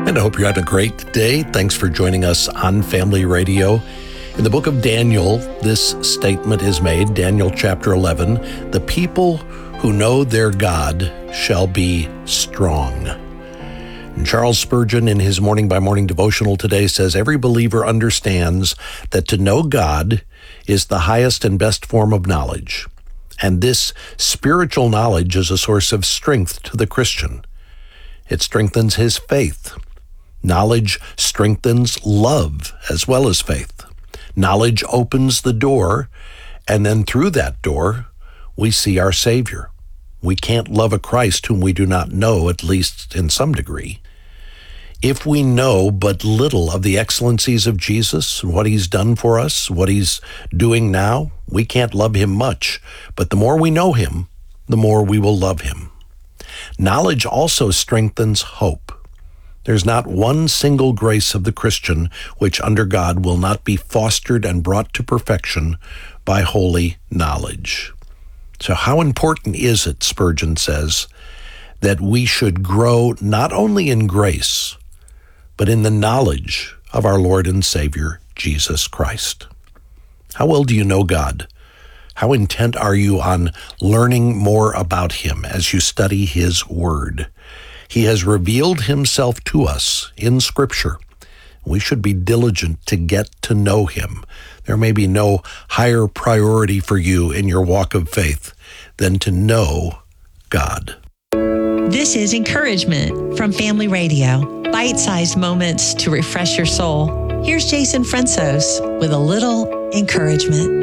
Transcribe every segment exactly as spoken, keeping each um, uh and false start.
And I hope you're having a great day. Thanks for joining us on Family Radio. In the book of Daniel, this statement is made, Daniel chapter eleven, the people who know their God shall be strong. And Charles Spurgeon, in his Morning by Morning devotional today, says, every believer understands that to know God is the highest and best form of knowledge. And this spiritual knowledge is a source of strength to the Christian. It strengthens his faith. Knowledge strengthens love as well as faith. Knowledge opens the door, and then through that door, we see our Savior. We can't love a Christ whom we do not know, at least in some degree. If we know but little of the excellencies of Jesus, what he's done for us, what he's doing now, we can't love him much. But the more we know him, the more we will love him. Knowledge also strengthens hope. There's not one single grace of the Christian which under God will not be fostered and brought to perfection by holy knowledge. So how important is it, Spurgeon says, that we should grow not only in grace, but in the knowledge of our Lord and Savior, Jesus Christ? How well do you know God? How intent are you on learning more about him as you study his word? He has revealed himself to us in Scripture. We should be diligent to get to know him. There may be no higher priority for you in your walk of faith than to know God. This is Encouragement from Family Radio. Bite-sized moments to refresh your soul. Here's Jason Fransos with a little encouragement.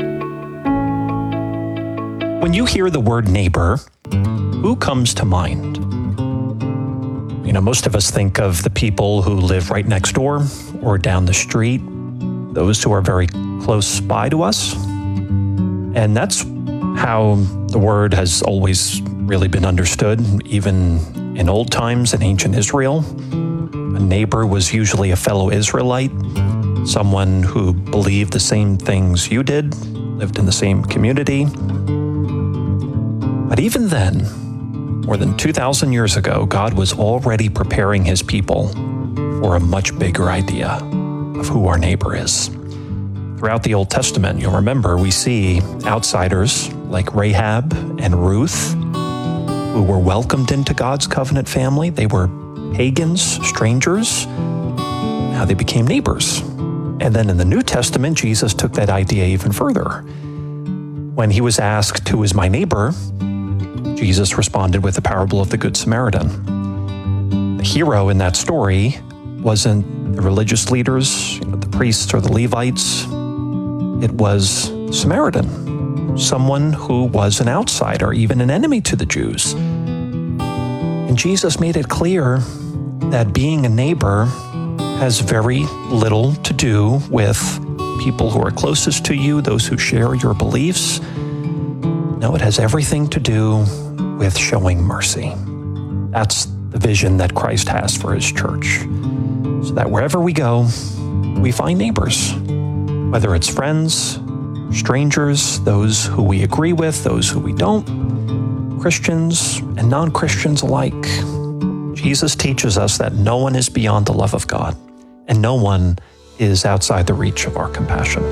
When you hear the word neighbor, who comes to mind? You know, most of us think of the people who live right next door or down the street, those who are very close by to us. And that's how the word has always really been understood, even in old times in ancient Israel. A neighbor was usually a fellow Israelite, someone who believed the same things you did, lived in the same community. But even then, more than two thousand years ago, God was already preparing his people for a much bigger idea of who our neighbor is. Throughout the Old Testament, you'll remember, we see outsiders like Rahab and Ruth who were welcomed into God's covenant family. They were pagans, strangers. Now they became neighbors. And then in the New Testament, Jesus took that idea even further. When he was asked, "Who is my neighbor?" Jesus responded with the parable of the Good Samaritan. The hero in that story wasn't the religious leaders, you know, the priests or the Levites. It was Samaritan, someone who was an outsider, even an enemy to the Jews. And Jesus made it clear that being a neighbor has very little to do with people who are closest to you, those who share your beliefs. No, it has everything to do with showing mercy. That's the vision that Christ has for his church. So that wherever we go, we find neighbors, whether it's friends, strangers, those who we agree with, those who we don't, Christians and non-Christians alike. Jesus teaches us that no one is beyond the love of God, and no one is outside the reach of our compassion.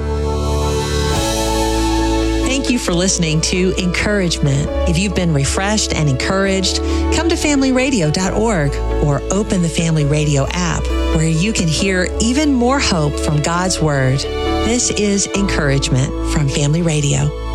Thank you for listening to Encouragement. If you've been refreshed and encouraged, come to family radio dot org or open the Family Radio app, where you can hear even more hope from God's Word. This is Encouragement from Family Radio.